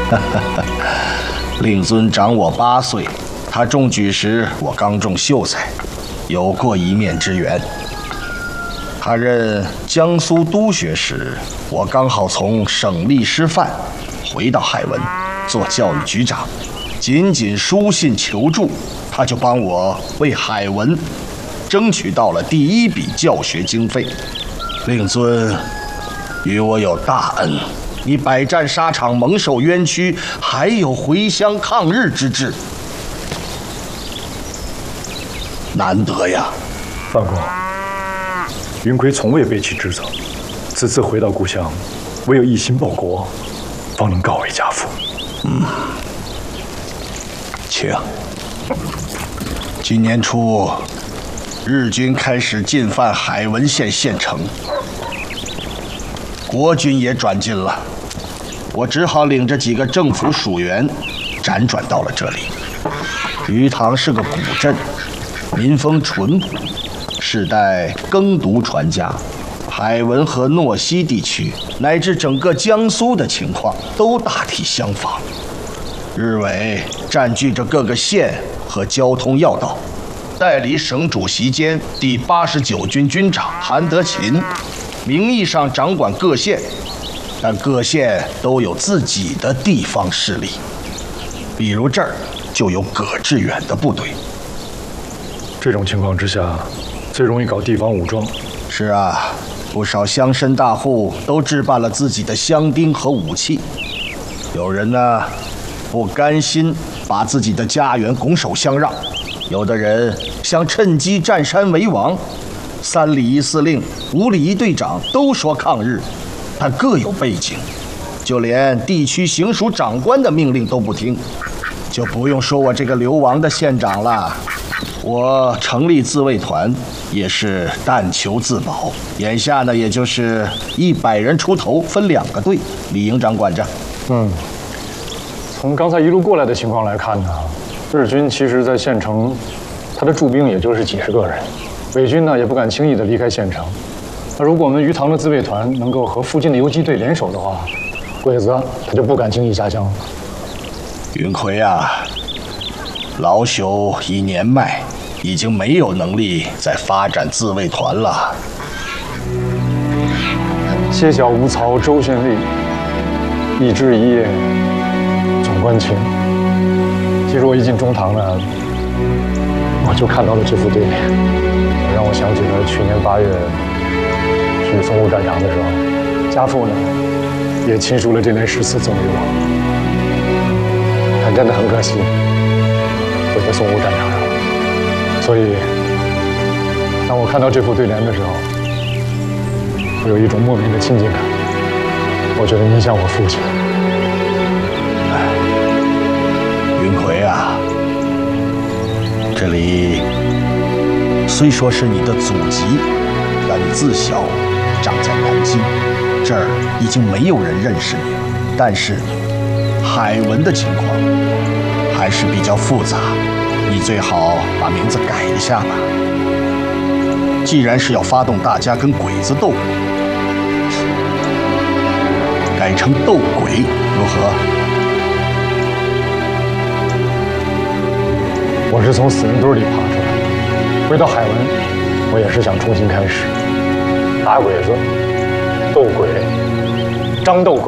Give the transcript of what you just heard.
令尊长我8岁，他中举时我刚中秀才，有过一面之缘。他任江苏督学时，我刚好从省吏师范回到海文，做教育局长，仅仅书信求助，他就帮我为海文争取到了第1笔教学经费。令尊与我有大恩，你百战沙场，蒙受冤屈，还有回乡抗日之志，难得呀。 范公，云奎从未背弃职责，此次回到故乡，唯有一心报国，方能告为家父。 请。今年初，日军开始进犯海文县县城，国军也转进了，我只好领着几个政府属员，辗转到了这里。鱼塘是个古镇，民风淳朴，世代耕读传家。海文和诺西地区，乃至整个江苏的情况都大体相仿。日伪占据着各个县和交通要道，代理省主席兼第89军军长韩德勤，名义上掌管各县，但各县都有自己的地方势力。比如这儿就有葛致远的部队。 这种情况之下，最容易搞地方武装。 是啊，不少乡绅大户都置办了自己的乡丁和武器。有人呢，不甘心把自己的家园拱手相让；有的人想趁机占山为王。3里1司令、5里1队长都说抗日，但各有背景，就连地区行署长官的命令都不听。就不用说我这个流亡的县长了，我成立自卫团也是但求自保。眼下呢，也就是100人出头，分2个队，李营长管着。 从刚才一路过来的情况来看呢，日军其实在县城，他的驻兵也就是几十个人，伪军呢也不敢轻易的离开县城。那如果我们鱼塘的自卫团能够和附近的游击队联手的话，鬼子他就不敢轻易下乡了。 云奎啊，老朽已年迈，已经没有能力再发展自卫团了。 歇小无曹州县吏，一枝一叶总关情。其实我一进中堂呢，我就看到了这副对联，让我想起了去年8月去淞沪战场的时候，家父呢也亲书了这类诗词赠予我。但真的很可惜，我在淞沪战场上。所以，当我看到这副对联的时候，我有一种莫名的亲近感。我觉得您像我父亲。 云奎啊，这里虽说是你的祖籍，但你自小长在南京，这儿已经没有人认识你了。但是海文的情况还是比较复杂，你最好把名字改一下吧。既然是要发动大家跟鬼子斗，改成斗鬼如何？ 我是从死人堆里爬出来，回到海文，我也是想重新开始，打鬼子，斗鬼，张斗鬼。